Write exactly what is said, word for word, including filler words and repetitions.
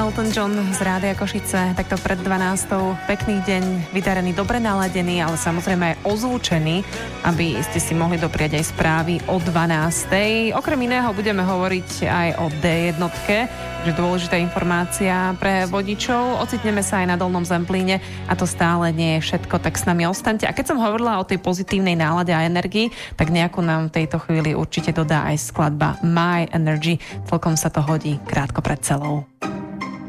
Elton John z Rádia Košice, takto pred dvanástou. Pekný deň, vydarený, dobre naladený, ale samozrejme aj ozvučený, aby ste si mohli dopriať aj správy o dvanástej. Okrem iného budeme hovoriť aj o dé jednotke, že dôležitá informácia pre vodičov. Ocitneme sa aj na Dolnom Zemplíne a to stále nie je všetko, tak s nami ostaňte. A keď som hovorila o tej pozitívnej nálade a energii, tak nejakú nám v tejto chvíli určite dodá aj skladba My Energy. Celkom sa to hodí krátko pred celou.